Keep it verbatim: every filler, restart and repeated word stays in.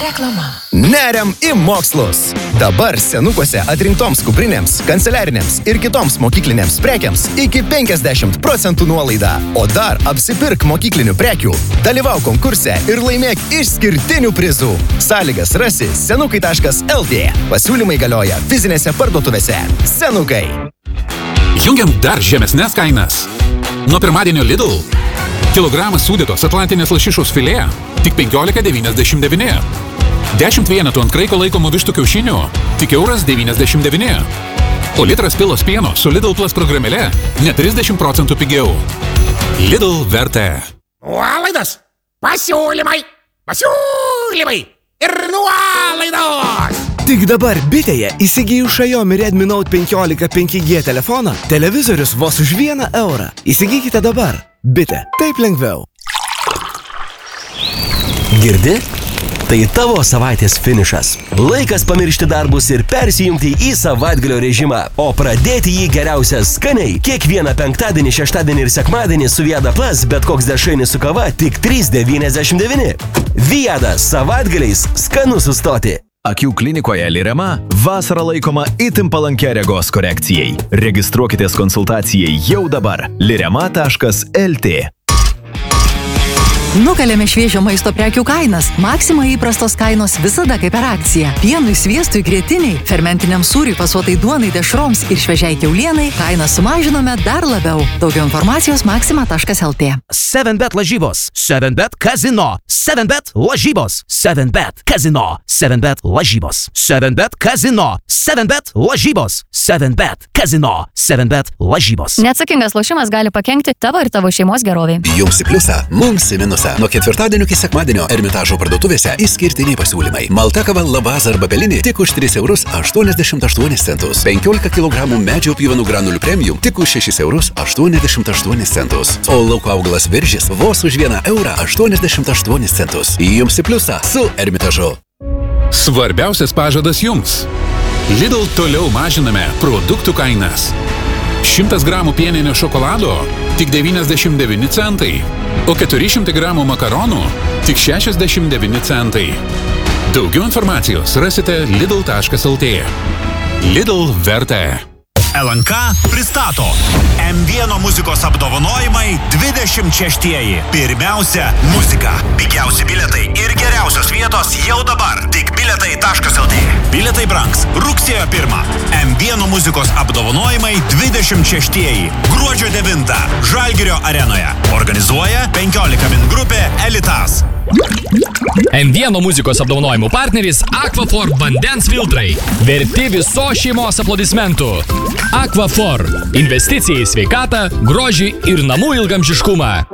Reklama. Neriam į mokslus. Dabar senukuose atrinktoms kuprinėms, kanceliarinėms ir kitoms mokyklinėms prekiams iki penkiasdešimt procentų nuolaida. O dar apsipirk mokyklinių prekių, dalyvauk konkurse ir laimėk išskirtinių prizų. Sąlygas rasi senukai taškas el tė. Pasiūlymai galioja fizinėse parduotuvėse. Senukai. Jungiam dar žemesnės kainas. Nuo pirmadienio Lidl. Kilogramas sūdytos atlantinės lašišos filė tik penkiolika devyniasdešimt devyni. dešimt vienetų ant kraiko laikomų vištų kiaušinių tik euras devyniasdešimt devyni. O litras pilos pieno su Lidl Plus programėle net trisdešimt procentų pigiau. Lidl vertė. Nuolaidos, pasiūlymai, pasiūlymai ir nuolaidos. Tik dabar bitėje įsigijus Xiaomi Redmi Note penkiolika penki G telefoną, televizorius vos už vieną eurą. Įsigykite dabar. Bitė, taip lengviau. Girdi? Tai tavo savaitės finišas. Laikas pamiršti darbus ir persijungti į savaitgalio režimą. O pradėti jį geriausia skaniai. Kiekvieną penktadienį, šeštadienį ir sekmadienį su Viada Plus bet koks dešrainis su kava tik trys devyniasdešimt devyni. Viada savaitgaliais skanu sustoti. Akių klinikoje Lirema vasara laikoma itin palankia regos korekcijai. Registruokitės konsultacijai jau dabar. lirema taškas el tė. Nukalėme šviežio maisto prekių kainas. Maxima įprastos kainos visada kaip per akciją. Pienui, sviestui, grietiniai, fermentiniam sūriui, pasuotai duonai, dešroms ir šviežiai kiaulienai kainą sumažinome dar labiau. Daugiau informacijos maxima taškas el tė. seven bet lažybos, seven bet kazino, seven bet lažybos, seven bet kazino, seven bet lažybos, seven bet kazino, seven bet lažybos, seven bet kazino, seven bet lažybos. Neatsakingas lošimas gali pakenkti tavo ir tavo šeimos geroviai. Jums į pliusą, mums į minusą. Nuo ketvirtadienio iki sekmadienio Ermitažo parduotuvėse išskirtiniai pasiūlymai. Malta kava Lavazza arba Belinį tik už tris eurus aštuoniasdešimt aštuonis centus. penkiolika kilogramų medžio pjuvenų granulių premium tik už šešis eurus aštuoniasdešimt aštuonis centus. O lauko augalas Viržis vos už vieną eurą aštuoniasdešimt aštuonis centus. Jums į pliusą su Ermitažu. Svarbiausias pažadas jums. Lidl toliau mažiname produktų kainas. šimtas gramų pieninio šokolado tik devyniasdešimt devyni centai, o keturi šimtai gramų makaronų tik šešiasdešimt devyni centai. Daugiau informacijos rasite lidl taškas el tė. Lidl vertė. el en ka pristato em vienas muzikos apdovanojimai dvidešimt šeštieji. Pirmiausia – muzika. Pigiausi bilietai ir geriausios vietos jau dabar. Tik bilietai taškas el tė. Bilietai brangs rugsėjo pirmą. em vienas muzikos apdovanojimai dvidešimt šeštieji. Gruodžio devintą. Žalgirio arenoje. Organizuoja penkiolika min grupė Elitas. em vienas muzikos apdovanojimų partneris Aquaphor vandens filtrai. Verti visos šeimos aplodismentų. Aquaphor. Investicija į sveikatą, grožį ir namų ilgamžiškumą.